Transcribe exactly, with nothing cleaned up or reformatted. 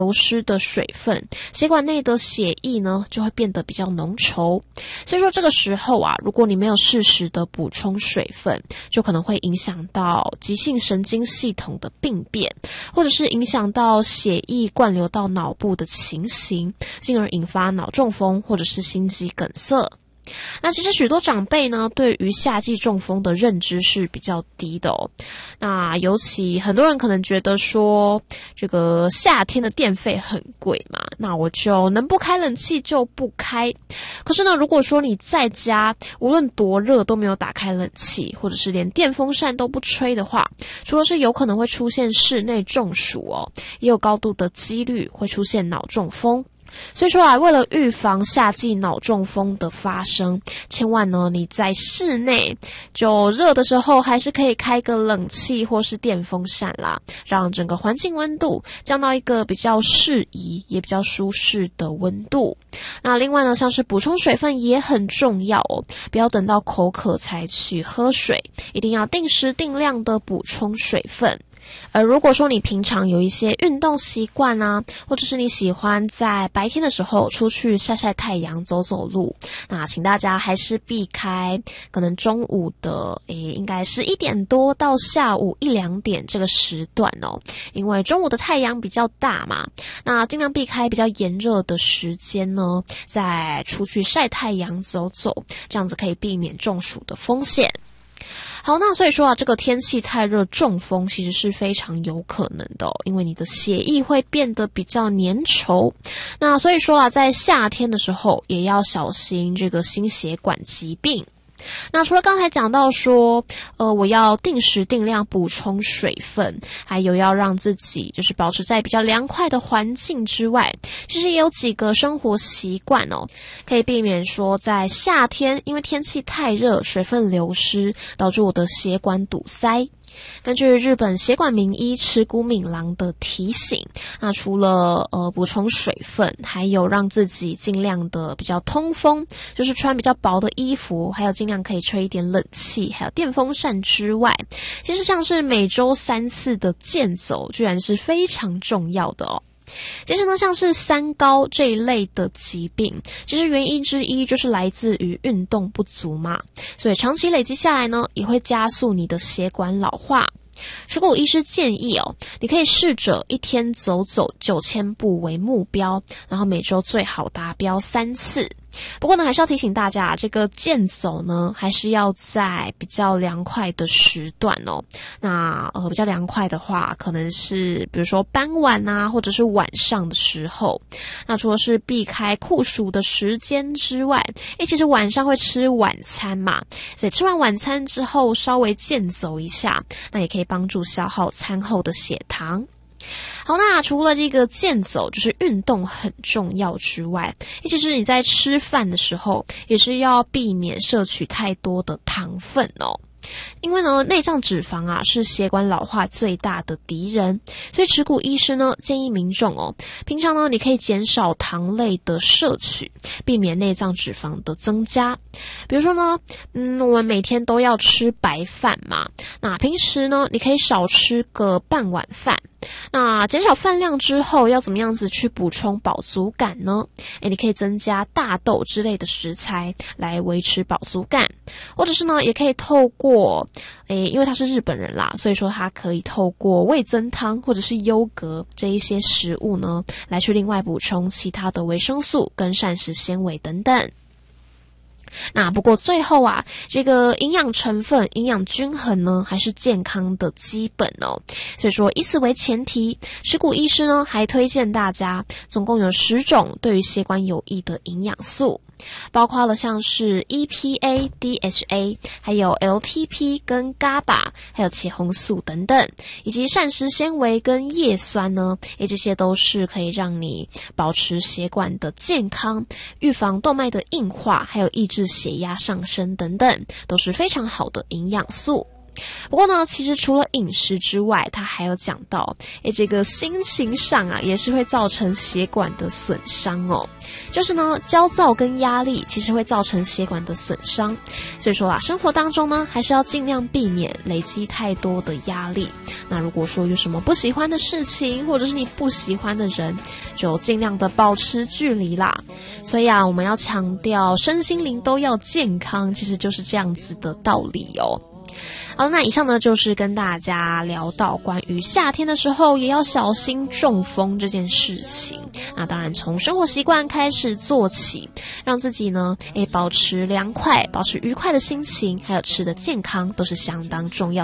流失的水分，血管内的血液呢就会变得比较浓稠。所以说这个时候啊，如果你没有适时的补充水分，就可能会影响到急性神经系统的病变，或者是影响到血液灌流到脑部的情形，进而引发脑中风或者是心肌梗塞。那其实许多长辈呢，对于夏季中风的认知是比较低的哦。那尤其很多人可能觉得说，这个夏天的电费很贵嘛，那我就能不开冷气就不开。可是呢，如果说你在家无论多热都没有打开冷气，或者是连电风扇都不吹的话，除了是有可能会出现室内中暑哦，也有高度的几率会出现脑中风。所以说啊，为了预防夏季脑中风的发生，千万呢你在室内就热的时候还是可以开个冷气或是电风扇啦，让整个环境温度降到一个比较适宜也比较舒适的温度。那另外呢，像是补充水分也很重要哦，不要等到口渴才去喝水，一定要定时定量的补充水分。而如果说你平常有一些运动习惯啊，或者是你喜欢在白天的时候出去晒晒太阳、走走路，那请大家还是避开可能中午的诶，应该是一点多到下午一两点这个时段哦，因为中午的太阳比较大嘛，那尽量避开比较炎热的时间呢，再出去晒太阳、走走，这样子可以避免中暑的风险。好，那所以说啊，这个天气太热，中风其实是非常有可能的哦，因为你的血液会变得比较粘稠。那所以说啊，在夏天的时候也要小心这个心血管疾病。那除了刚才讲到说，呃，我要定时定量补充水分，还有要让自己就是保持在比较凉快的环境之外，其实也有几个生活习惯哦，可以避免说在夏天因为天气太热，水分流失，导致我的血管堵塞。根据日本血管名医池谷敏郎的提醒，那除了呃补充水分，还有让自己尽量的比较通风，就是穿比较薄的衣服，还有尽量可以吹一点冷气，还有电风扇之外，其实像是每周三次的健走，居然是非常重要的哦。其实呢，像是三高这一类的疾病，其实原因之一就是来自于运动不足嘛，所以长期累积下来呢，也会加速你的血管老化。池谷医师建议哦，你可以试着一天走走九千步为目标，然后每周最好达标三次。不过呢，还是要提醒大家，这个健走呢，还是要在比较凉快的时段哦。那呃，比较凉快的话，可能是比如说傍晚啊，或者是晚上的时候。那除了是避开酷暑的时间之外，诶，其实晚上会吃晚餐嘛，所以吃完晚餐之后稍微健走一下，那也可以帮助消耗餐后的血糖。好，那除了这个健走就是运动很重要之外，其实你在吃饭的时候也是要避免摄取太多的糖分哦。因为呢，内脏脂肪啊是血管老化最大的敌人，所以池谷医师呢建议民众哦，平常呢你可以减少糖类的摄取，避免内脏脂肪的增加。比如说呢，嗯，我们每天都要吃白饭嘛，那平时呢你可以少吃个半碗饭。那减少饭量之后，要怎么样子去补充饱足感呢？诶，你可以增加大豆之类的食材来维持饱足感，或者是呢，也可以透过诶，因为他是日本人啦，所以说他可以透过味噌汤或者是优格这一些食物呢，来去另外补充其他的维生素跟膳食纤维等等。那不过最后啊，这个营养成分、营养均衡呢，还是健康的基本哦。所以说，以此为前提，池谷医师呢还推荐大家，总共有十种对于血管有益的营养素，包括了像是 E P A、D H A， 还有 L T P 跟 G A B A， 还有茄红素等等，以及膳食纤维跟叶酸呢，诶，这些都是可以让你保持血管的健康，预防动脉的硬化，还有抑制血压上升等等，都是非常好的营养素。 不过呢，其实除了饮食之外，他还有讲到，诶，这个心情上啊，也是会造成血管的损伤哦。就是呢，焦躁跟压力其实会造成血管的损伤，所以说啊，生活当中呢，还是要尽量避免累积太多的压力。那如果说有什么不喜欢的事情，或者是你不喜欢的人，就尽量的保持距离啦。所以啊，我们要强调身心灵都要健康，其实就是这样子的道理哦。好，那以上呢就是跟大家聊到关于夏天的时候也要小心中风这件事情。那当然从生活习惯开始做起，让自己呢诶保持凉快，保持愉快的心情，还有吃的健康都是相当重要的。